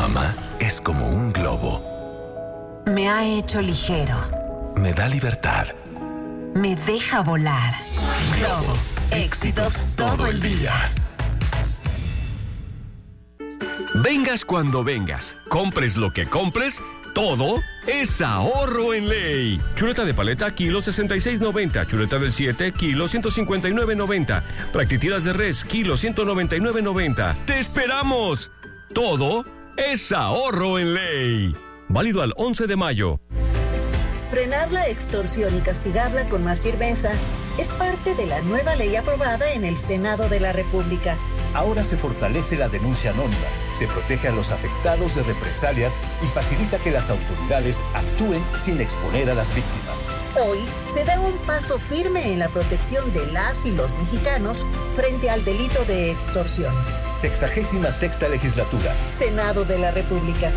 Mamá es como un globo. Me ha hecho ligero. Me da libertad. Me deja volar. Globo. Éxitos todo el día. Vengas cuando vengas, compres lo que compres, todo es ahorro en ley. Chuleta de paleta, kilo 66.90. Chuleta del 7, kilo 159.90. Practitiras de res, kilo 199.90. ¡Te esperamos! Todo es ahorro en ley. Válido al 11 de mayo. Frenar la extorsión y castigarla con más firmeza es parte de la nueva ley aprobada en el Senado de la República. Ahora se fortalece la denuncia anónima, se protege a los afectados de represalias y facilita que las autoridades actúen sin exponer a las víctimas. Hoy se da un paso firme en la protección de las y los mexicanos frente al delito de extorsión. 66ª legislatura. Senado de la República.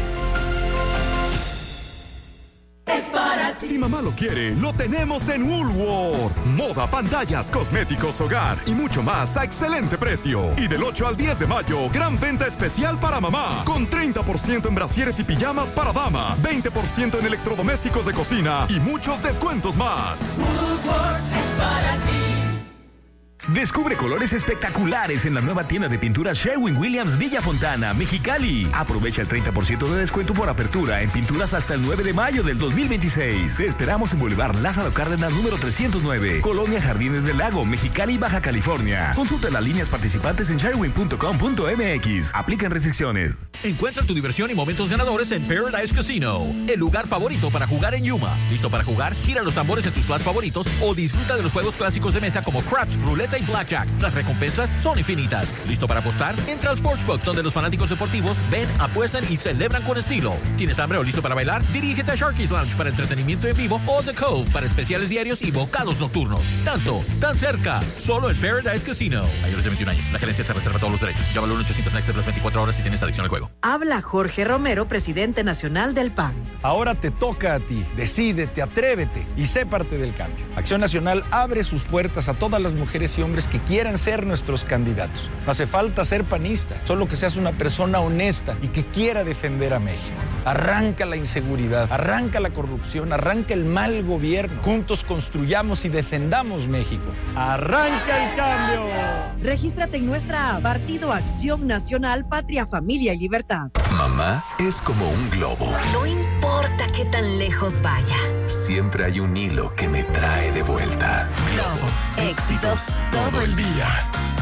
Es para ti. Si mamá lo quiere, lo tenemos en Woolworth. Moda, pantallas, cosméticos, hogar y mucho más a excelente precio. Y del 8 al 10 de mayo, gran venta especial para mamá. Con 30% en brasieres y pijamas para dama, 20% en electrodomésticos de cocina y muchos descuentos más. Woolworth es para ti. Descubre colores espectaculares en la nueva tienda de pinturas Sherwin-Williams Villa Fontana, Mexicali. Aprovecha el 30% de descuento por apertura en pinturas hasta el 9 de mayo del 2026. Te esperamos en Boulevard Lázaro Cárdenas número 309, Colonia Jardines del Lago, Mexicali, Baja California. Consulta las líneas participantes en sherwin.com.mx. Aplican restricciones. Encuentra tu diversión y momentos ganadores en Paradise Casino, el lugar favorito para jugar en Yuma. ¿Listo para jugar? Gira los tambores en tus slots favoritos o disfruta de los juegos clásicos de mesa como Craps, Ruleta y Blackjack. Las recompensas son infinitas. ¿Listo para apostar? Entra al Sportsbook, donde los fanáticos deportivos ven, apuestan y celebran con estilo. ¿Tienes hambre o listo para bailar? Dirígete a Sharky's Lounge para entretenimiento en vivo o The Cove para especiales diarios y bocados nocturnos. Tan cerca, solo en Paradise Casino. Mayores de 21 años. La gerencia se reserva todos los derechos. Llámalo al 800 Next las 24 horas si tienes adicción al juego. Habla Jorge Romero, presidente nacional del PAN. Ahora te toca a ti. Decídete, atrévete y sé parte del cambio. Acción Nacional abre sus puertas a todas las mujeres y hombres que quieran ser nuestros candidatos. No hace falta ser panista, solo que seas una persona honesta y que quiera defender a México. Arranca la inseguridad, arranca la corrupción, arranca el mal gobierno. Juntos construyamos y defendamos México. ¡Arranca el cambio! Regístrate en nuestra app Partido Acción Nacional, Patria, Familia y Libertad. Mamá es como un globo. No importa qué tan lejos vaya. Siempre hay un hilo que me trae de vuelta. Globo. Éxitos todo el día.